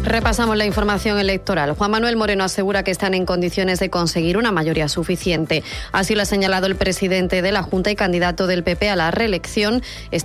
Repasamos la información electoral. Juan Manuel Moreno asegura que están en condiciones de conseguir una mayoría suficiente. Así lo ha señalado el presidente de la Junta y candidato del PP a la reelección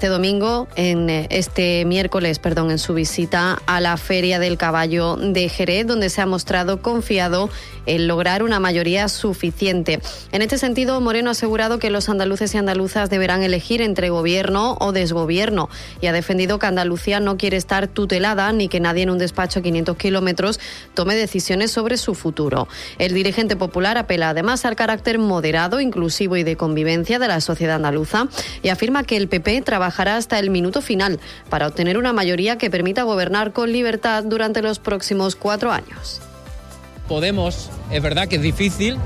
este miércoles, en su visita a la Feria del Caballo de Jerez, donde se ha mostrado confiado en lograr una mayoría suficiente. En este sentido, Moreno ha asegurado que los andaluces y andaluzas deberán elegir entre gobierno o desgobierno y ha defendido que Andalucía no quiere estar tutelada ni que nadie en un despacho a 500 kilómetros tome decisiones sobre su futuro. El dirigente popular apela además al carácter moderado, inclusivo y de convivencia de la sociedad andaluza y afirma que el PP trabajará hasta el minuto final para obtener una mayoría que permita gobernar con libertad durante los próximos 4 años. Podemos, es verdad que es difícil,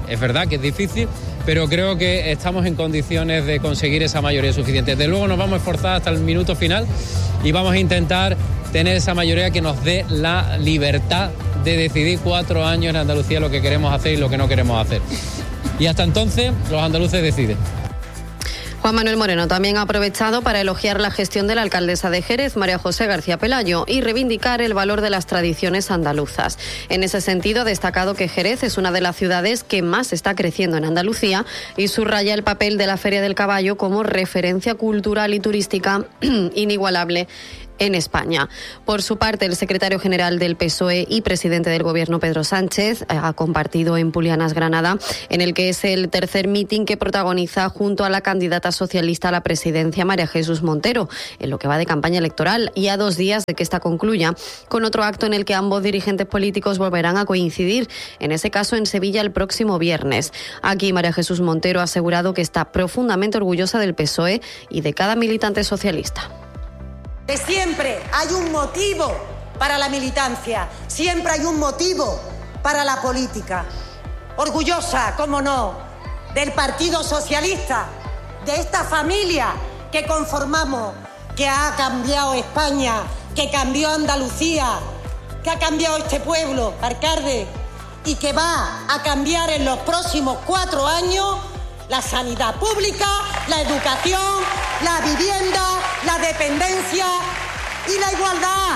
pero creo que estamos en condiciones de conseguir esa mayoría suficiente. Desde luego nos vamos a esforzar hasta el minuto final y vamos a intentar tener esa mayoría que nos dé la libertad de decidir 4 años en Andalucía lo que queremos hacer y lo que no queremos hacer. Y hasta entonces los andaluces deciden. Juan Manuel Moreno también ha aprovechado para elogiar la gestión de la alcaldesa de Jerez, María José García Pelayo, y reivindicar el valor de las tradiciones andaluzas. En ese sentido, ha destacado que Jerez es una de las ciudades que más está creciendo en Andalucía y subraya el papel de la Feria del Caballo como referencia cultural y turística inigualable en España. Por su parte, el secretario general del PSOE y presidente del Gobierno, Pedro Sánchez, ha compartido en Pulianas, Granada, en el que es el tercer mitin que protagoniza junto a la candidata socialista a la presidencia, María Jesús Montero, en lo que va de campaña electoral y a 2 días de que esta concluya, con otro acto en el que ambos dirigentes políticos volverán a coincidir, en ese caso en Sevilla el próximo viernes. Aquí María Jesús Montero ha asegurado que está profundamente orgullosa del PSOE y de cada militante socialista. Que siempre hay un motivo para la militancia, siempre hay un motivo para la política. Orgullosa, cómo no, del Partido Socialista, de esta familia que conformamos, que ha cambiado España, que cambió Andalucía, que ha cambiado este pueblo, alcalde, y que va a cambiar en los próximos 4 años la sanidad pública, la educación, la vivienda, la dependencia y la igualdad.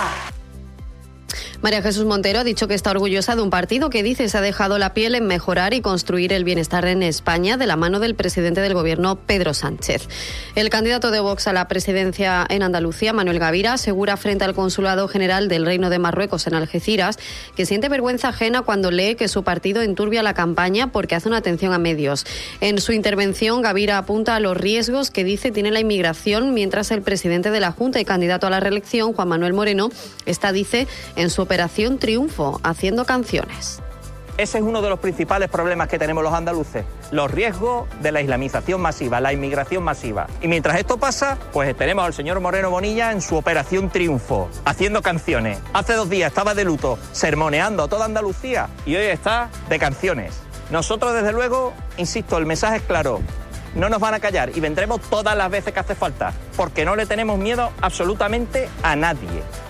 María Jesús Montero ha dicho que está orgullosa de un partido que dice se ha dejado la piel en mejorar y construir el bienestar en España de la mano del presidente del Gobierno, Pedro Sánchez. El candidato de Vox a la presidencia en Andalucía, Manuel Gavira, asegura frente al Consulado General del Reino de Marruecos en Algeciras que siente vergüenza ajena cuando lee que su partido enturbia la campaña porque hace una atención a medios. En su intervención, Gavira apunta a los riesgos que dice tiene la inmigración, mientras el presidente de la Junta y candidato a la reelección, Juan Manuel Moreno, dice, en su Operación Triunfo, haciendo canciones. Ese es uno de los principales problemas que tenemos los andaluces, los riesgos de la islamización masiva, la inmigración masiva. Y mientras esto pasa, pues tenemos al señor Moreno Bonilla en su Operación Triunfo, haciendo canciones. Hace 2 días estaba de luto, sermoneando a toda Andalucía y hoy está de canciones. Nosotros, desde luego, insisto, el mensaje es claro. No nos van a callar y vendremos todas las veces que hace falta, porque no le tenemos miedo absolutamente a nadie.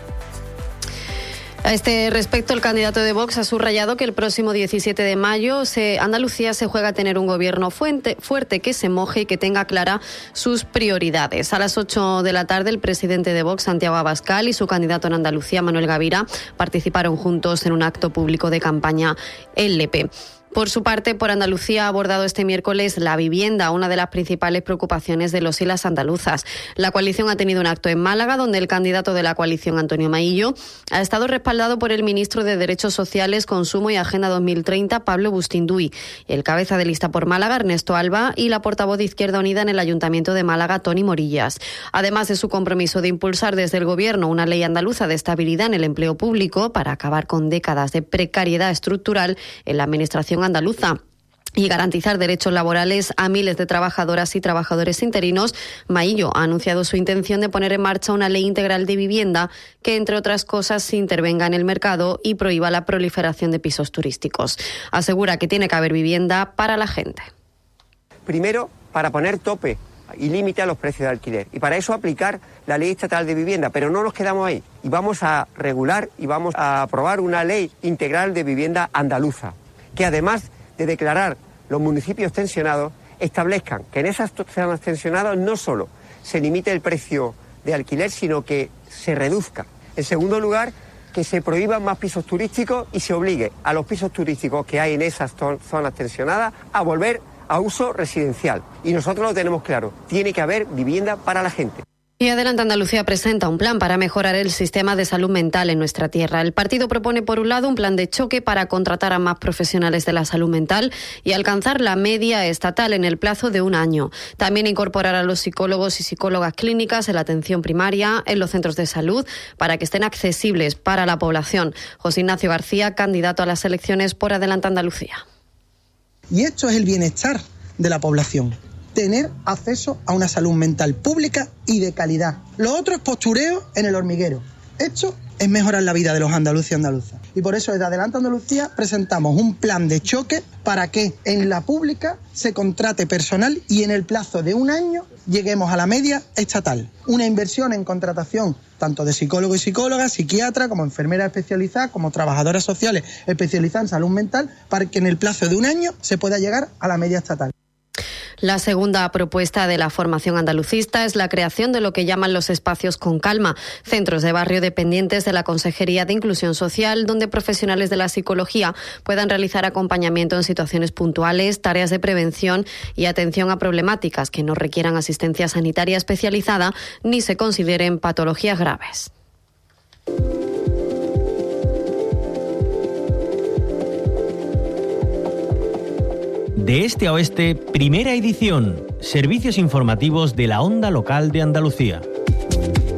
A este respecto, el candidato de Vox ha subrayado que el próximo 17 de mayo Andalucía se juega a tener un gobierno fuerte que se moje y que tenga clara sus prioridades. A las 8 de la tarde, el presidente de Vox, Santiago Abascal, y su candidato en Andalucía, Manuel Gavira, participaron juntos en un acto público de campaña en Lepe. Por su parte, Por Andalucía ha abordado este miércoles la vivienda, una de las principales preocupaciones de los y las andaluzas. La coalición ha tenido un acto en Málaga, donde el candidato de la coalición, Antonio Maillo, ha estado respaldado por el ministro de Derechos Sociales, Consumo y Agenda 2030, Pablo Bustinduy, el cabeza de lista por Málaga, Ernesto Alba, y la portavoz de Izquierda Unida en el Ayuntamiento de Málaga, Toni Morillas. Además de su compromiso de impulsar desde el Gobierno una ley andaluza de estabilidad en el empleo público para acabar con décadas de precariedad estructural en la administración andaluza y garantizar derechos laborales a miles de trabajadoras y trabajadores interinos, Maillo ha anunciado su intención de poner en marcha una ley integral de vivienda que, entre otras cosas, intervenga en el mercado y prohíba la proliferación de pisos turísticos. Asegura que tiene que haber vivienda para la gente. Primero, para poner tope y límite a los precios de alquiler. Y para eso aplicar la Ley Estatal de Vivienda. Pero no nos quedamos ahí. Y vamos a regular y vamos a aprobar una ley integral de vivienda andaluza, que además de declarar los municipios tensionados, establezcan que en esas zonas tensionadas no solo se limite el precio de alquiler, sino que se reduzca. En segundo lugar, que se prohíban más pisos turísticos y se obligue a los pisos turísticos que hay en esas zonas tensionadas a volver a uso residencial. Y nosotros lo tenemos claro, tiene que haber vivienda para la gente. Y Adelante Andalucía presenta un plan para mejorar el sistema de salud mental en nuestra tierra. El partido propone, por un lado, un plan de choque para contratar a más profesionales de la salud mental y alcanzar la media estatal en el plazo de un año. También incorporar a los psicólogos y psicólogas clínicas en la atención primaria, en los centros de salud, para que estén accesibles para la población. José Ignacio García, candidato a las elecciones por Adelante Andalucía. Y esto es el bienestar de la población. Tener acceso a una salud mental pública y de calidad. Lo otro es postureo en el hormiguero. Esto es mejorar la vida de los andaluces y andaluzas. Y por eso desde Adelante Andalucía presentamos un plan de choque para que en la pública se contrate personal y en el plazo de un año lleguemos a la media estatal. Una inversión en contratación tanto de psicólogos y psicólogas, psiquiatras, como enfermeras especializadas, como trabajadoras sociales especializadas en salud mental, para que en el plazo de un año se pueda llegar a la media estatal. La segunda propuesta de la formación andalucista es la creación de lo que llaman los espacios con calma, centros de barrio dependientes de la Consejería de Inclusión Social, donde profesionales de la psicología puedan realizar acompañamiento en situaciones puntuales, tareas de prevención y atención a problemáticas que no requieran asistencia sanitaria especializada ni se consideren patologías graves. De este a oeste, primera edición. Servicios informativos de la onda local de Andalucía.